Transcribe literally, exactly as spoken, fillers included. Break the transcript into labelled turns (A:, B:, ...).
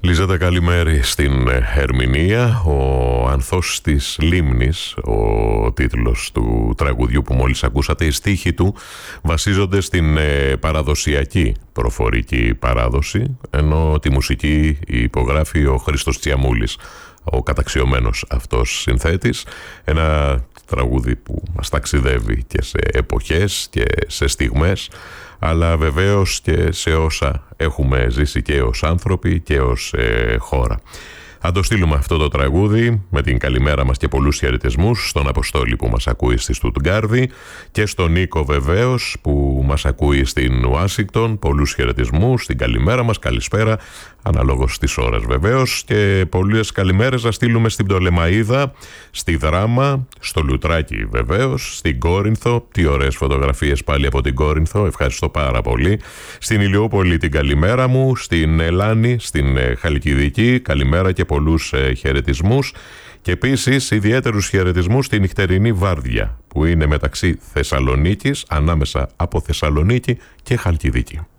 A: Λίζετε καλημέρι στην ερμηνεία. Ο Ανθός της Λίμνης, ο τίτλος του τραγουδιού που μόλις ακούσατε. Οι στίχοι του βασίζονται στην παραδοσιακή προφορική παράδοση, ενώ τη μουσική υπογράφει ο Χρήστος Τσιαμούλης, ο καταξιωμένος αυτός συνθέτης. Ένα τραγούδι που μας ταξιδεύει και σε εποχές και σε στιγμές, αλλά βεβαίως και σε όσα έχουμε ζήσει και ως άνθρωποι και ως ε, χώρα. Αν το στείλουμε αυτό το τραγούδι με την καλημέρα μας και πολλούς χαιρετισμούς στον Αποστόλη που μας ακούει στη Στουτγκάρδη και στον Νίκο βεβαίως που μας ακούει στην Ουάσιγκτον. Πολλούς χαιρετισμούς, την καλημέρα μας, καλησπέρα, αναλόγως στις ώρες βεβαίως, και πολλές καλημέρες να στείλουμε στην Πτολεμαΐδα, στη Δράμα, στο Λουτράκι βεβαίως, στην Κόρινθο. Τι ωραίες φωτογραφίες πάλι από την Κόρινθο, ευχαριστώ πάρα πολύ. Στην Ηλιούπολη την καλημέρα μου, στην Ελλάνη, στην Χαλκιδική, καλημέρα και πολλούς ε, χαιρετισμούς. Και επίσης ιδιαίτερους χαιρετισμούς στη νυχτερινή Βάρδια που είναι μεταξύ Θεσσαλονίκης, ανάμεσα από Θεσσαλονίκη και Χαλκιδική.